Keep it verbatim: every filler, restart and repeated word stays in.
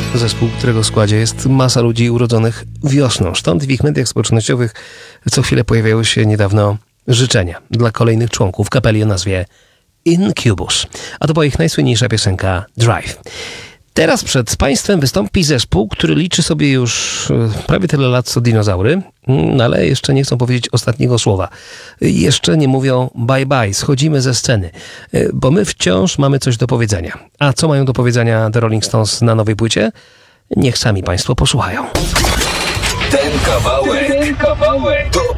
Zespół, którego składzie jest masa ludzi urodzonych wiosną. Stąd w ich mediach społecznościowych co chwilę pojawiały się niedawno życzenia dla kolejnych członków kapeli o nazwie Incubus. A to była ich najsłynniejsza piosenka Drive. Teraz przed Państwem wystąpi zespół, który liczy sobie już prawie tyle lat co dinozaury, ale jeszcze nie chcą powiedzieć ostatniego słowa. Jeszcze nie mówią bye bye, schodzimy ze sceny, bo my wciąż mamy coś do powiedzenia. A co mają do powiedzenia The Rolling Stones na nowej płycie? Niech sami Państwo posłuchają. Ten kawałek, ten kawałek to